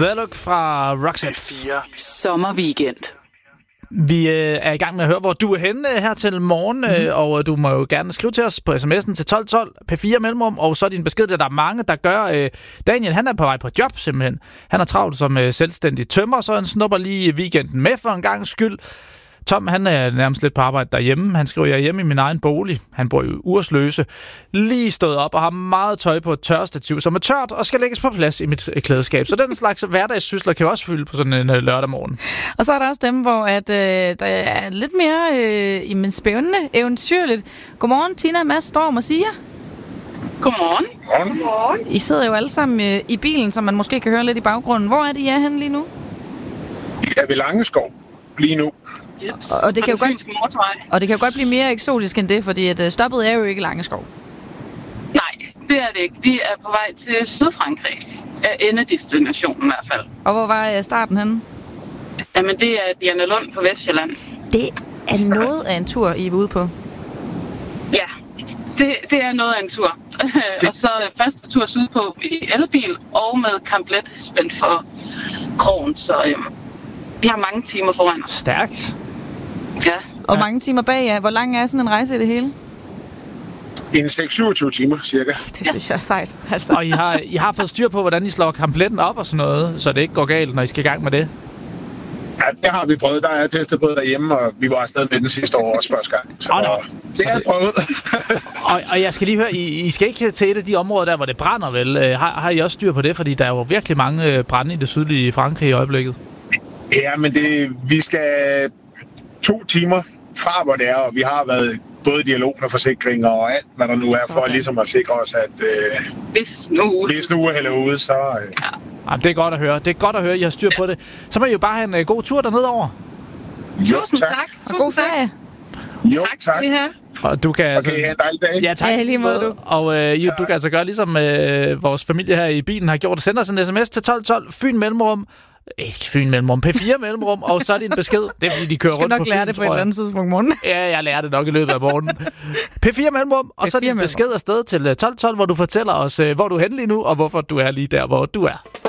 The Look fra Roxette. P4 Sommerweekend. Vi er i gang med at høre, hvor du er henne her til morgen, og du må jo gerne skrive til os på sms'en til 1212 P4 mellemrum, og så din besked, der er mange, der gør. Daniel, han er på vej på job simpelthen. Han er travlt som selvstændig tømrer, så han snupper lige weekenden med for en gangs skyld. Tom, han er nærmest lidt på arbejde derhjemme. Han skriver, jeg er hjemme i min egen bolig. Han bor i Ursløse. Lige stået op og har meget tøj på et tørrestativ, som er tørt og skal lægges på plads i mit klædeskab. Så den slags hverdagssysler kan også fylde på sådan en lørdag morgen. Og så er der også dem, hvor der er lidt mere spændende, eventyrligt. Godmorgen, Tina, Mads, Storm og Sia. Godmorgen. Godmorgen. I sidder jo alle sammen i bilen, som man måske kan høre lidt i baggrunden. Hvor er det, I er henne lige nu? Jeg er ved Langeskov lige nu. Yes. Og det kan jo godt blive mere eksotisk end det, fordi at stoppet er jo ikke Langeskov. Nej, det er det ikke. Vi er på vej til Sydfrankrig. Af endedestinationen i hvert fald. Og hvor var starten henne? Jamen, det er Dianalund på Vestjylland. Det er noget af en tur, I er ude på. Ja, det er noget af en tur. Og så første tur sydpå i elbil og med kamplet spændt for krogen, så vi har mange timer foran os. Stærkt. Ja. Og mange timer bag jer. Hvor lang er sådan en rejse i det hele? En 6-27 timer, cirka. Det synes jeg er sejt. Altså. Og I har fået styr på, hvordan I slår kampletten op og sådan noget, så det ikke går galt, når I skal i gang med det? Ja, det har vi prøvet. Der er testet både derhjemme, og vi var afsted med den sidste år også første gang. Så det har jeg prøvet. og jeg skal lige høre, I skal ikke til et af de områder der, hvor det brænder, vel? Har I også styr på det? Fordi der er jo virkelig mange brande i det sydlige Frankrig i øjeblikket. Ja, men vi skal 2 timer fra, hvor det er, og vi har været både i dialog med forsikringer og alt, hvad der nu er, for ligesom at sikre os, at hvis nu er heller ude, så... Jamen, det er godt at høre. Det er godt at høre, I har styr på det. Så må I jo bare have en god tur dernede over. Tusind tak. Og god ferie. Jo, tak. Og du kan have en dejlig dag. Ja, tak. Ja, lige måde du. Og du kan altså gøre ligesom vores familie her i bilen har gjort. Send os en sms til 1212 Fyn Mellemrum. Ikke Fyn Mellemrum, P4 Mellemrum, og så er det en besked. Det er fordi, de kører rundt på Fyn, lære det på et eller andet tidspunkt morgen. Ja, jeg lærer det nok i løbet af morgenen. P4 Mellemrum, og så er det en besked afsted til 1212, hvor du fortæller os, hvor du er henne lige nu, og hvorfor du er lige der, hvor du er.